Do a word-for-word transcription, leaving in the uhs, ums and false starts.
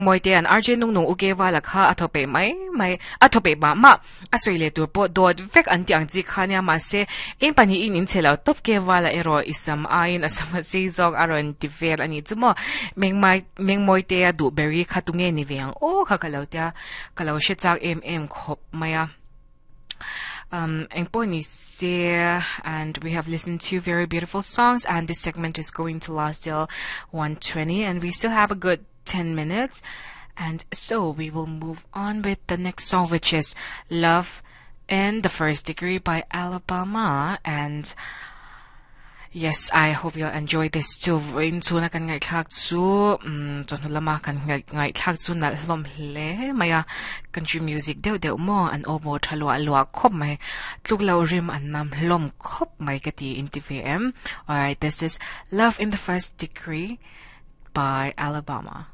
moi te an R J nung nung uge wala kha athope mai mai athope ba ma asoi le tur po dot vek an tiang ji khania ma se in pani in in chelo top ke wala ero isam ain asama se zog aron tivel ani chumo meng mai meng moi te du berry khatunge ni veng o kha kalau tia kalau she chak em em khop maya Um, and we have listened to very beautiful songs, and this segment is going to last till one twenty, and we still have a good ten minutes, and so we will move on with the next song, which is Love in the First Degree by Alabama. And yes, I hope you'll enjoy this too. In tuna kan ngai thak chu um chon lama kan ngai ngai thak chu na hlom hle maya country music deu deu mo an obo thalo alwa khop mai tluk lo rim an nam hlom khop mai kati in T V M. All right, this is Love in the First Degree by Alabama.